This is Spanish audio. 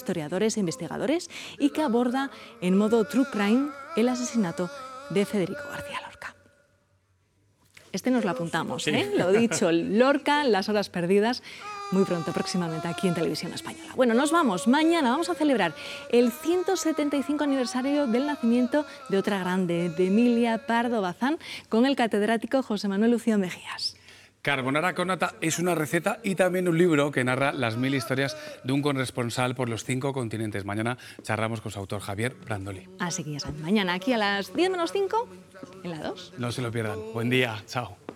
historiadores e investigadores y que aborda en modo true crime el asesinato de Federico García Lorca. Este nos lo apuntamos, ¿eh? Lo dicho, Lorca, Las horas perdidas, muy pronto, próximamente, aquí en Televisión Española. Bueno, nos vamos. Mañana vamos a celebrar el 175 aniversario del nacimiento de otra grande, de Emilia Pardo Bazán, con el catedrático José Manuel Lucía Mejías. Carbonara con nata es una receta y también un libro que narra las 1000 historias de un corresponsal por los 5 continentes. Mañana charlamos con su autor, Javier Brandoli. Así que ya saben, mañana aquí a las 10 menos 5, en la 2. No se lo pierdan. Buen día. Chao.